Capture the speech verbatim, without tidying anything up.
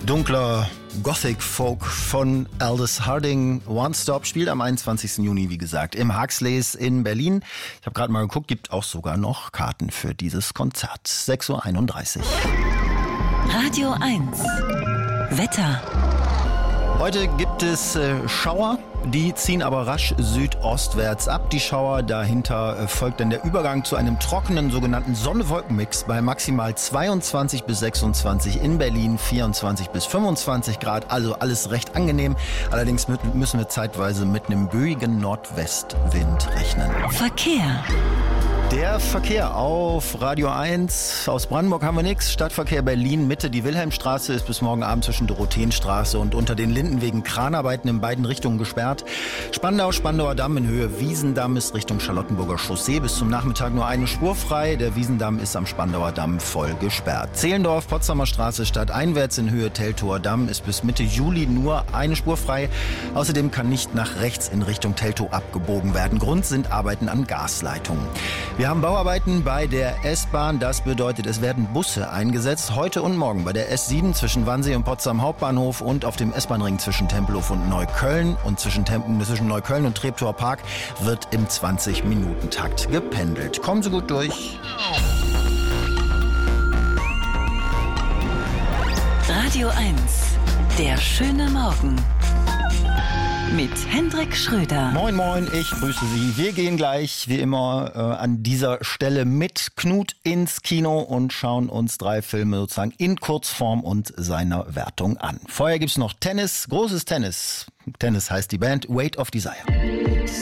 Dunkler Gothic-Folk von Aldous Harding. One Stop spielt am einundzwanzigsten Juni, wie gesagt, im Huxleys in Berlin. Ich habe gerade mal geguckt, gibt auch sogar noch Karten für dieses Konzert. sechs Uhr einunddreißig. Radio eins. Wetter. Heute gibt es äh, Schauer, die ziehen aber rasch südostwärts ab. Die Schauer, dahinter äh, folgt dann der Übergang zu einem trockenen sogenannten Sonne-Wolken-Mix bei maximal zweiundzwanzig bis sechsundzwanzig, in Berlin vierundzwanzig bis fünfundzwanzig Grad, also alles recht angenehm. Allerdings mit, müssen wir zeitweise mit einem böigen Nordwestwind rechnen. Verkehr. Der Verkehr auf Radio eins. Aus Brandenburg haben wir nichts. Stadtverkehr Berlin Mitte. Die Wilhelmstraße ist bis morgen Abend zwischen Dorotheenstraße und unter den Linden wegen Kranarbeiten in beiden Richtungen gesperrt. Spandau, Spandauer Damm in Höhe Wiesendamm ist Richtung Charlottenburger Chaussee bis zum Nachmittag nur eine Spur frei. Der Wiesendamm ist am Spandauer Damm voll gesperrt. Zehlendorf, Potsdamer Straße stadteinwärts in Höhe Teltower Damm ist bis Mitte Juli nur eine Spur frei. Außerdem kann nicht nach rechts in Richtung Teltow abgebogen werden. Grund sind Arbeiten an Gasleitungen. Wir haben Bauarbeiten bei der S-Bahn. Das bedeutet, es werden Busse eingesetzt. Heute und morgen bei der S sieben zwischen Wannsee und Potsdam Hauptbahnhof und auf dem S-Bahn-Ring zwischen Tempelhof und Neukölln. Und zwischen, Tem- zwischen Neukölln und Treptower Park wird im zwanzig-Minuten-Takt gependelt. Kommen Sie gut durch. Radio eins. Der schöne Morgen. Mit Hendrik Schröder. Moin, moin, ich grüße Sie. Wir gehen gleich, wie immer, äh, an dieser Stelle mit Knut ins Kino und schauen uns drei Filme sozusagen in Kurzform und seiner Wertung an. Vorher gibt's noch Tennis, großes Tennis. Tennis heißt die Band, Weight of Desire.